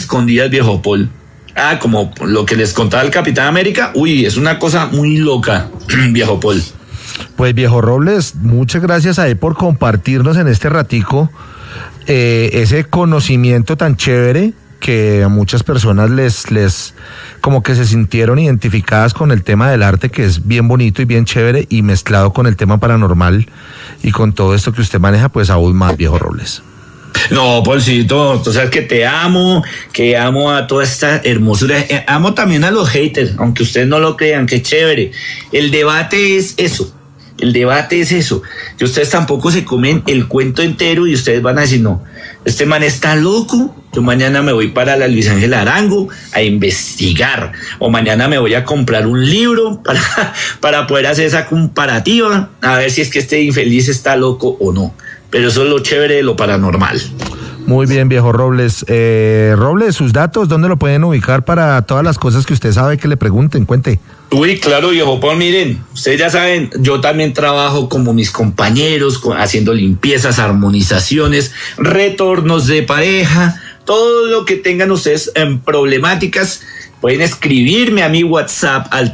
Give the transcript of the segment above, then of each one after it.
escondidas, viejo Paul. Como lo que les contaba el Capitán América. Uy, es una cosa muy loca, viejo Paul. Pues viejo Robles, muchas gracias a él por compartirnos en este ratico ese conocimiento tan chévere que a muchas personas les como que se sintieron identificadas con el tema del arte, que es bien bonito y bien chévere, y mezclado con el tema paranormal y con todo esto que usted maneja, pues aún más, viejo Robles. No, Paulcito, tú sabes que amo a toda esta hermosura, amo también a los haters, aunque ustedes no lo crean, qué chévere. El debate es eso, que ustedes tampoco se comen el cuento entero y ustedes van a decir, no, este man está loco, yo mañana me voy para la Luis Ángel Arango a investigar, o mañana me voy a comprar un libro para poder hacer esa comparativa, a ver si es que este infeliz está loco o no. Pero eso es lo chévere de lo paranormal. Muy bien, viejo Robles. Robles, sus datos, ¿dónde lo pueden ubicar para todas las cosas que usted sabe que le pregunten? Cuente. Uy, claro, viejo, pues miren, ustedes ya saben, yo también trabajo como mis compañeros, haciendo limpiezas, armonizaciones, retornos de pareja, todo lo que tengan ustedes en problemáticas. Pueden escribirme a mi WhatsApp al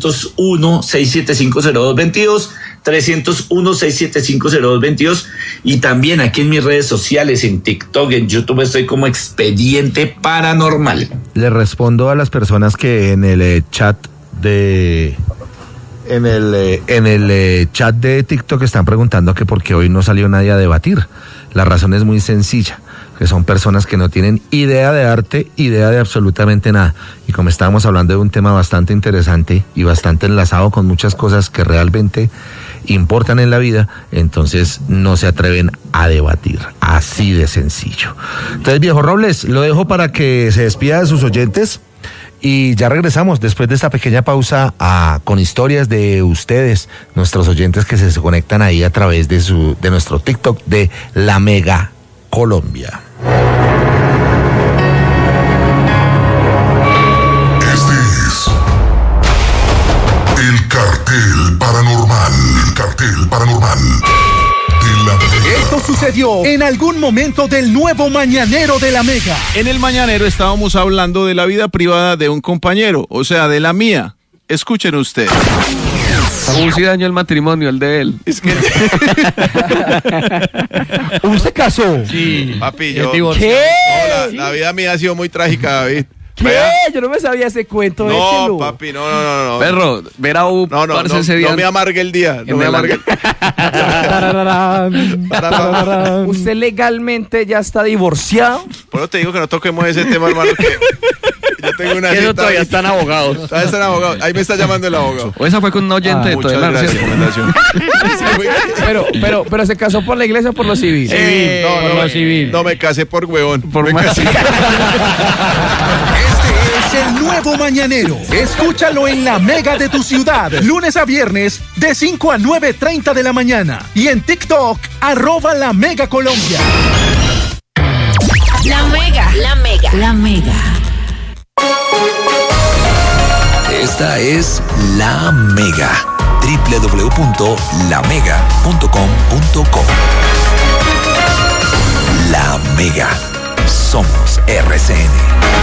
301-675-0222, 301-675-0222, y también aquí en mis redes sociales, en TikTok, en YouTube, estoy como Expediente Paranormal. Le respondo a las personas que en el chat de chat de TikTok están preguntando que por qué hoy no salió nadie a debatir. La razón es muy sencilla, que son personas que no tienen idea de arte, idea de absolutamente nada. Y como estábamos hablando de un tema bastante interesante y bastante enlazado con muchas cosas que realmente importan en la vida, entonces no se atreven a debatir. Así de sencillo. Entonces, viejo Robles, lo dejo para que se despida de sus oyentes. Y ya regresamos después de esta pequeña pausa con historias de ustedes, nuestros oyentes que se conectan ahí a través de nuestro TikTok de La Mega Colombia. Este es el Cartel Paranormal. El Cartel Paranormal de La Mega. Esto sucedió en algún momento del nuevo mañanero de La Mega. En el mañanero estábamos hablando de la vida privada de un compañero, o sea, de la mía. Escuchen ustedes. ¿Cómo si dañó el matrimonio, el de él? Es que... ¿Usted se casó? Sí. Papi, yo... ¿Qué? No, la vida mía ha sido muy trágica, David. ¿Qué? ¿Vea? Yo no me sabía ese cuento. No, échelo. papi, no. Perro, ver a un parce ese día. No me amargue el día. No me amargue el... ¿Usted legalmente ya está divorciado? Por eso te digo que no toquemos ese tema, hermano, que yo tengo una Eso cita. todavía están abogados. Todavía están abogados. Ahí me está llamando el abogado. O esa fue con un oyente de Muchas Todelar, gracias, ¿cierto? recomendación. Pero se casó por la iglesia o por lo civil. No, me casé por huevón. Me casé. Este es el nuevo mañanero. Escúchalo en La Mega de tu ciudad, lunes a viernes de 5 a 9:30 de la mañana. Y en TikTok, @La Mega Colombia. La Mega. La Mega. Esta es La Mega. www.lamega.com.co. La Mega. Somos RCN.